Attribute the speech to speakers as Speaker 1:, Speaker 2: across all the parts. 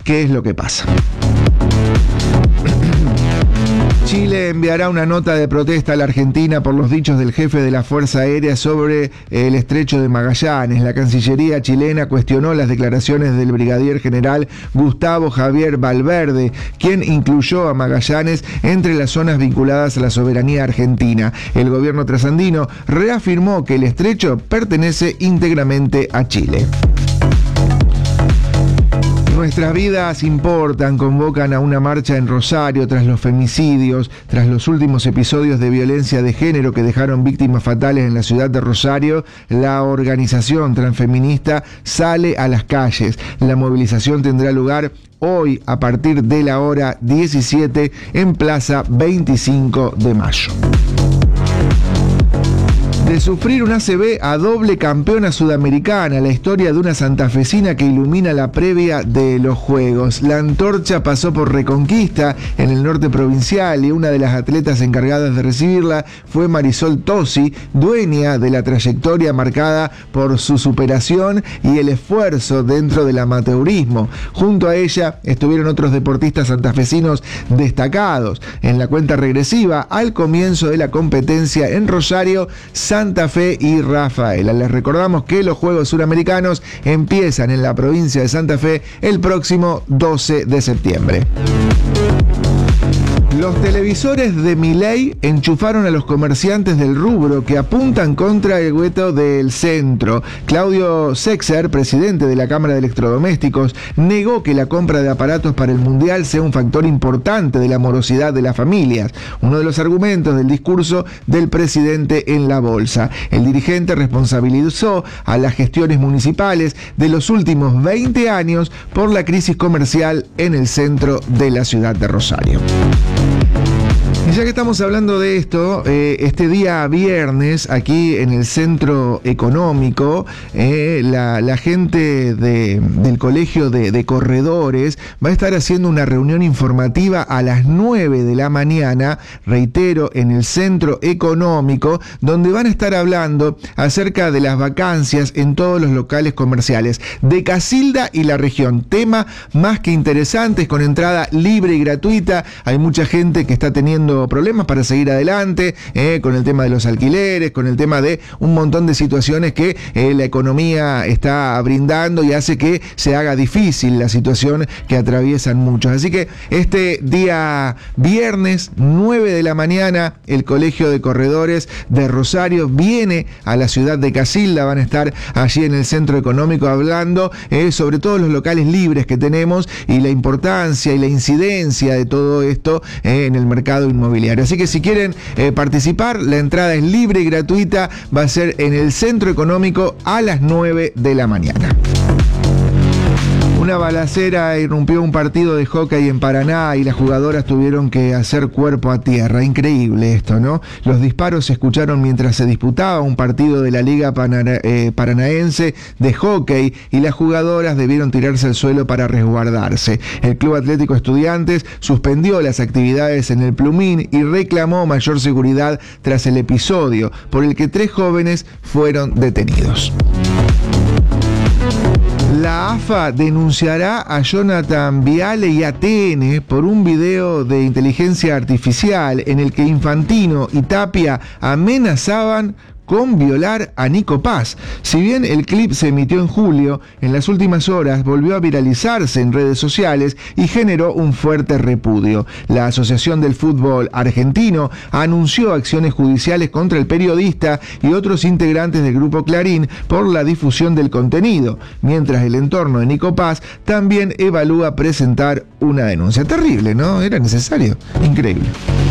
Speaker 1: qué es lo que pasa. Chile enviará una nota de protesta a la Argentina por los dichos del jefe de la Fuerza Aérea sobre el estrecho de Magallanes. La Cancillería chilena cuestionó las declaraciones del brigadier general Gustavo Javier Valverde, quien incluyó a Magallanes entre las zonas vinculadas a la soberanía argentina. El gobierno trasandino reafirmó que el estrecho pertenece íntegramente a Chile. Nuestras vidas importan, convocan a una marcha en Rosario tras los femicidios, tras los últimos episodios de violencia de género que dejaron víctimas fatales en la ciudad de Rosario. La organización transfeminista sale a las calles. La movilización tendrá lugar hoy a partir de la hora 17 en Plaza 25 de Mayo. De sufrir un ACB a doble campeona sudamericana, la historia de una santafesina que ilumina la previa de los Juegos. La antorcha pasó por Reconquista, en el norte provincial, y una de las atletas encargadas de recibirla fue Marisol Tosi, dueña de la trayectoria marcada por su superación y el esfuerzo dentro del amateurismo. Junto a ella estuvieron otros deportistas santafesinos destacados. En la cuenta regresiva, al comienzo de la competencia en Rosario, Santa Fe y Rafaela. Les recordamos que los Juegos Suramericanos empiezan en la provincia de Santa Fe el próximo 12 de septiembre. Los televisores de Milei enchufaron a los comerciantes del rubro que apuntan contra el veto del centro. Claudio Sexer, presidente de la Cámara de Electrodomésticos, negó que la compra de aparatos para el Mundial sea un factor importante de la morosidad de las familias, uno de los argumentos del discurso del presidente en la bolsa. El dirigente responsabilizó a las gestiones municipales de los últimos 20 años por la crisis comercial en el centro de la ciudad de Rosario. Y ya que estamos hablando de esto, este día viernes, aquí en el Centro Económico, la gente del Colegio de Corredores va a estar haciendo una reunión informativa a las 9 de la mañana, reitero, en el Centro Económico, donde van a estar hablando acerca de las vacancias en todos los locales comerciales de Casilda y la región. Tema más que interesante, con entrada libre y gratuita. Hay mucha gente que está teniendo problemas para seguir adelante, con el tema de los alquileres, con el tema de un montón de situaciones que la economía está brindando y hace que se haga difícil la situación que atraviesan muchos. Así que este día viernes, 9 de la mañana, el Colegio de Corredores de Rosario viene a la ciudad de Casilda. Van a estar allí en el Centro Económico hablando sobre todos los locales libres que tenemos y la importancia y la incidencia de todo esto en el mercado inmobiliario. Así que si quieren participar, la entrada es libre y gratuita. Va a ser en el Centro Económico a las 9 de la mañana. Una balacera irrumpió un partido de hockey en Paraná y las jugadoras tuvieron que hacer cuerpo a tierra. Increíble esto, ¿no? Los disparos se escucharon mientras se disputaba un partido de la Liga Paranaense de hockey y las jugadoras debieron tirarse al suelo para resguardarse. El Club Atlético Estudiantes suspendió las actividades en el Plumín y reclamó mayor seguridad tras el episodio, por el que 3 jóvenes fueron detenidos. La AFA denunciará a Jonathan Viale y a TN por un video de inteligencia artificial en el que Infantino y Tapia amenazaban con violar a Nico Paz. Si bien el clip se emitió en julio, en las últimas horas volvió a viralizarse en redes sociales y generó un fuerte repudio. La Asociación del Fútbol Argentino anunció acciones judiciales contra el periodista y otros integrantes del Grupo Clarín por la difusión del contenido, mientras el entorno de Nico Paz también evalúa presentar una denuncia. Terrible, ¿no? Era necesario. Increíble.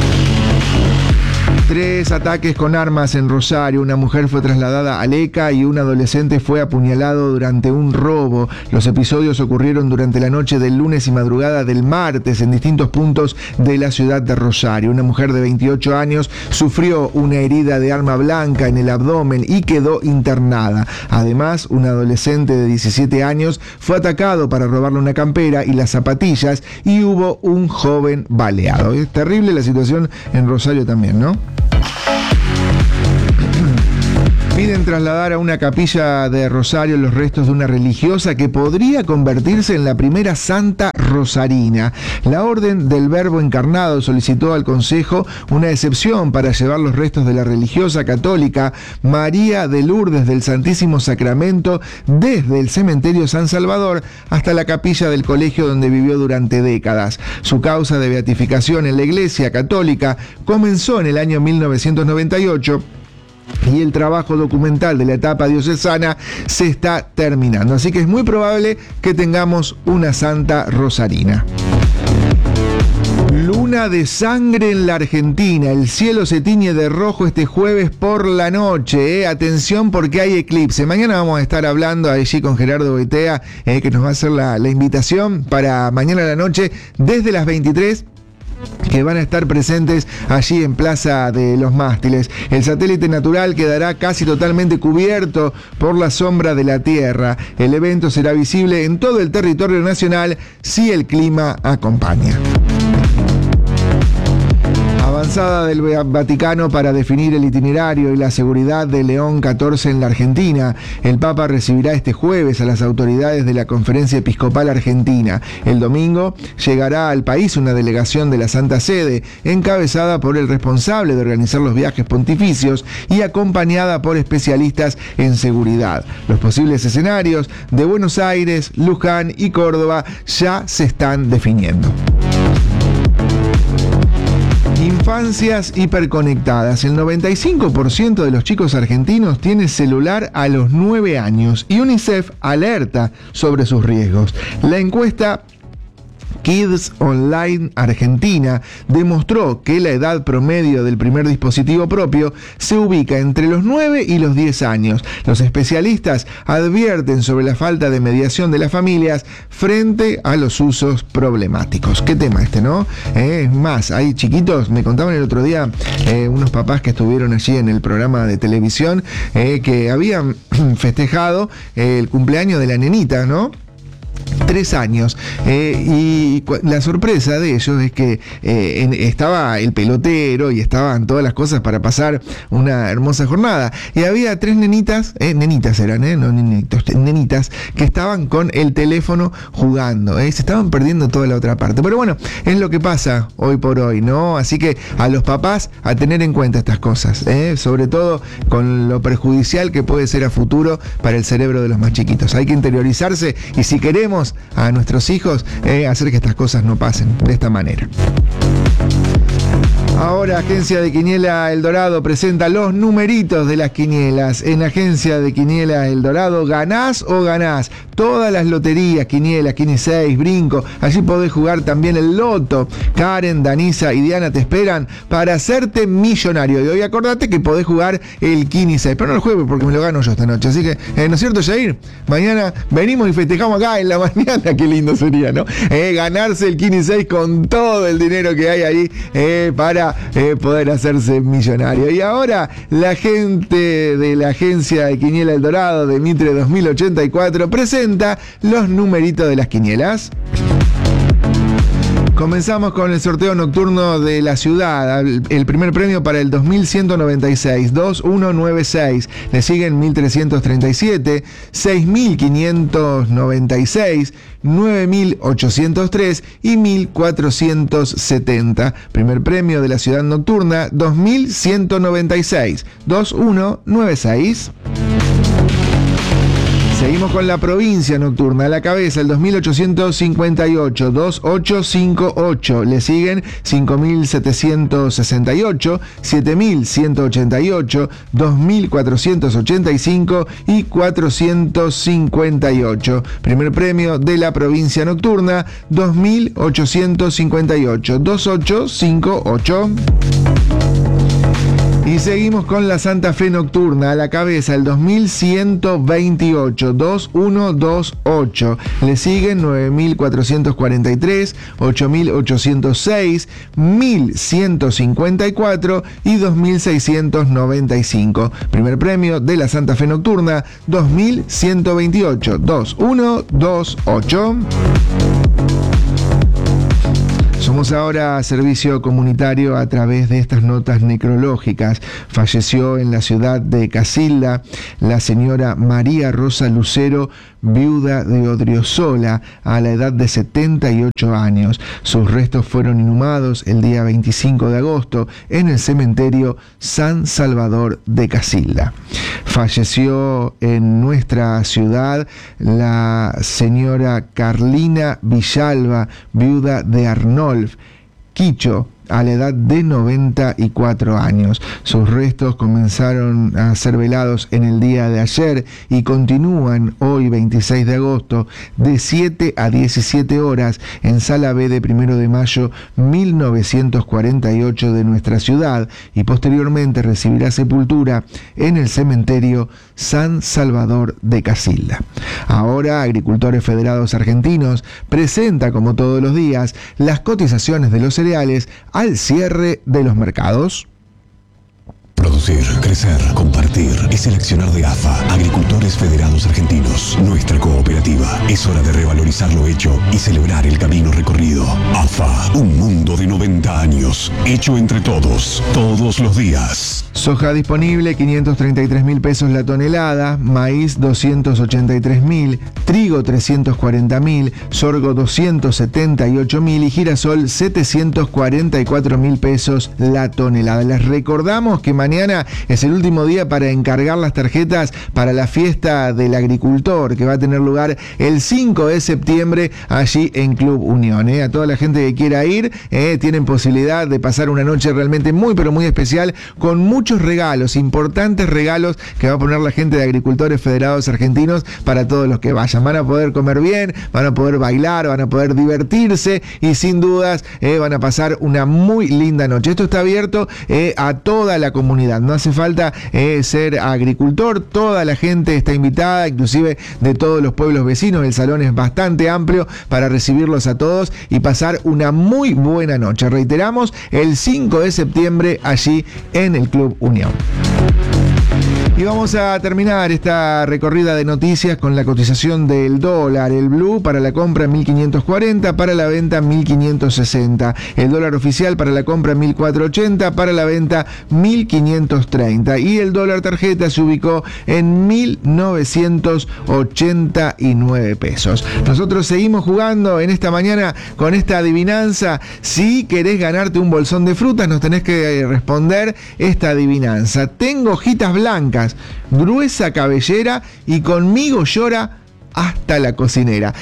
Speaker 1: 3 ataques con armas en Rosario. Una mujer fue trasladada a Leca y un adolescente fue apuñalado durante un robo. Los episodios ocurrieron durante la noche del lunes y madrugada del martes en distintos puntos de la ciudad de Rosario. Una mujer de 28 años sufrió una herida de arma blanca en el abdomen y quedó internada. Además, un adolescente de 17 años fue atacado para robarle una campera y las zapatillas y hubo un joven baleado. Es terrible la situación en Rosario también, ¿no? Piden trasladar a una capilla de Rosario los restos de una religiosa que podría convertirse en la primera santa rosarina. La Orden del Verbo Encarnado solicitó al Consejo una excepción para llevar los restos de la religiosa católica María de Lourdes del Santísimo Sacramento desde el cementerio San Salvador hasta la capilla del colegio donde vivió durante décadas. Su causa de beatificación en la Iglesia Católica comenzó en el año 1998 y el trabajo documental de la etapa diocesana se está terminando. Así que es muy probable que tengamos una santa rosarina. Luna de sangre en la Argentina. El cielo se tiñe de rojo este jueves por la noche. Atención porque hay eclipse. Mañana vamos a estar hablando allí con Gerardo Boitea, que nos va a hacer la invitación para mañana a la noche desde las 23. Que van a estar presentes allí en Plaza de los Mástiles. El satélite natural quedará casi totalmente cubierto por la sombra de la Tierra. El evento será visible en todo el territorio nacional si el clima acompaña. Avanzada del Vaticano para definir el itinerario y la seguridad de León XIV en la Argentina. El Papa recibirá este jueves a las autoridades de la Conferencia Episcopal Argentina. El domingo llegará al país una delegación de la Santa Sede, encabezada por el responsable de organizar los viajes pontificios y acompañada por especialistas en seguridad. Los posibles escenarios de Buenos Aires, Luján y Córdoba ya se están definiendo. Infancias hiperconectadas. El 95% de los chicos argentinos tiene celular a los 9 años y UNICEF alerta sobre sus riesgos. La encuesta Kids Online Argentina demostró que la edad promedio del primer dispositivo propio se ubica entre los 9 y los 10 años. Los especialistas advierten sobre la falta de mediación de las familias frente a los usos problemáticos. ¿Qué tema este, no? Es más, hay chiquitos, me contaban el otro día unos papás que estuvieron allí en el programa de televisión que habían festejado el cumpleaños de la nenita, ¿no? 3 años, y la sorpresa de ellos es que estaba el pelotero y estaban todas las cosas para pasar una hermosa jornada, y había 3 nenitas, nenitas eran, no nenitos, nenitas, que estaban con el teléfono jugando, se estaban perdiendo toda la otra parte, pero bueno, es lo que pasa hoy por hoy, ¿no? Así que a los papás a tener en cuenta estas cosas, sobre todo con lo perjudicial que puede ser a futuro para el cerebro de los más chiquitos. Hay que interiorizarse y si queremos a nuestros hijos hacer que estas cosas no pasen de esta manera. Ahora Agencia de Quiniela El Dorado presenta los numeritos de las quinielas. En Agencia de Quiniela El Dorado ganás o ganás todas las loterías, quinielas, Quini 6, Brinco. Allí podés jugar también el loto. Karen, Danisa y Diana te esperan para hacerte millonario. Y hoy acordate que podés jugar el Quini 6, pero no lo juegues porque me lo gano yo esta noche. Así que, ¿no es cierto, Jair? Mañana venimos y festejamos acá en la mañana. Qué lindo sería, ¿no? Ganarse el Quini 6 con todo el dinero que hay ahí para poder hacerse millonario. Y ahora la gente de la Agencia de Quiniela El Dorado de Mitre 2084 presenta los numeritos de las quinielas. Comenzamos con el sorteo nocturno de la ciudad. El primer premio para el 2196, 2196. Le siguen 1337, 6596, 9803 y 1470. Primer premio de la ciudad nocturna, 2196, 2196. Seguimos con la provincia nocturna. A la cabeza, el 2858, 2858. Le siguen 5768, 7188, 2485 y 458. Primer premio de la provincia nocturna, 2858, 2858. Y seguimos con la Santa Fe nocturna. A la cabeza, el 2128, 2128. Le siguen 9443, 8806, 1154 y 2695. Primer premio de la Santa Fe nocturna, 2128, 2128. Somos Vamos ahora a servicio comunitario a través de estas notas necrológicas. Falleció en la ciudad de Casilda la señora María Rosa Lucero, viuda de Odriozola, a la edad de 78 años. Sus restos fueron inhumados el día 25 de agosto en el cementerio San Salvador de Casilda. Falleció en nuestra ciudad la señora Carlina Villalba, viuda de Arnolf Quicho, a la edad de 94 años. Sus restos comenzaron a ser velados en el día de ayer y continúan hoy, 26 de agosto, de 7 a 17 horas en Sala B de 1 de mayo 1948 de nuestra ciudad, y posteriormente recibirá sepultura en el cementerio San Salvador de Casilda. Ahora, Agricultores Federados Argentinos presenta, como todos los días, las cotizaciones de los cereales al cierre de los mercados.
Speaker 2: Producir, crecer, compartir es el accionar de AFA, Agricultores Federados Argentinos, nuestra cooperativa. Es hora de revalorizar lo hecho y celebrar el camino recorrido. AFA, un mundo de 90 años, hecho entre todos, todos los días.
Speaker 1: Soja disponible, 533.000 pesos la tonelada, maíz 283.000, trigo 340.000, sorgo 278.000 y girasol 744.000 pesos la tonelada. Les recordamos que mañana es el último día para encargar las tarjetas para la fiesta del agricultor, que va a tener lugar el 5 de septiembre allí en Club Unión. A toda la gente que quiera ir, tienen posibilidad de pasar una noche realmente muy pero muy especial, con muchos regalos, importantes regalos que va a poner la gente de Agricultores Federados Argentinos para todos los que vayan. Van a poder comer bien, van a poder bailar, van a poder divertirse y sin dudas van a pasar una muy linda noche. Esto está abierto a toda la comunidad. No hace falta ser agricultor, toda la gente está invitada, inclusive de todos los pueblos vecinos. El salón es bastante amplio para recibirlos a todos y pasar una muy buena noche. Reiteramos, el 5 de septiembre allí en el Club Unión. Y vamos a terminar esta recorrida de noticias con la cotización del dólar. El blue para la compra 1.540, para la venta 1.560. El dólar oficial para la compra 1.480, para la venta 1.530. Y el dólar tarjeta se ubicó en 1.989 pesos. Nosotros seguimos jugando en esta mañana con esta adivinanza. Si querés ganarte un bolsón de frutas, nos tenés que responder esta adivinanza. Tengo hojitas blancas, gruesa cabellera y conmigo llora hasta la cocinera.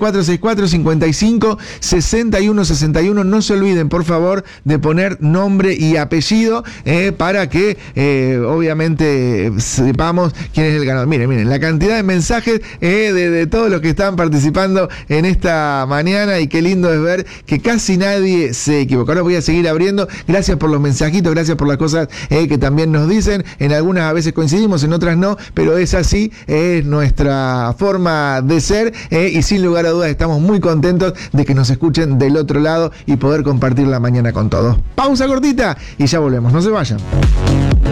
Speaker 1: 3464-55-6161. No se olviden, por favor, de poner nombre y apellido para que obviamente sepamos quién es el ganador. Miren, la cantidad de mensajes de todos los que están participando en esta mañana, y qué lindo es ver que casi nadie se equivoca. Ahora voy a seguir abriendo. Gracias por los mensajitos, gracias por las cosas que también nos dicen. En algunas a veces coincidimos, en otras no, pero es así, es nuestra forma de ser, y sin lugar a dudas estamos muy contentos de que nos escuchen del otro lado y poder compartir la mañana con todos. Pausa cortita y ya volvemos, no se vayan.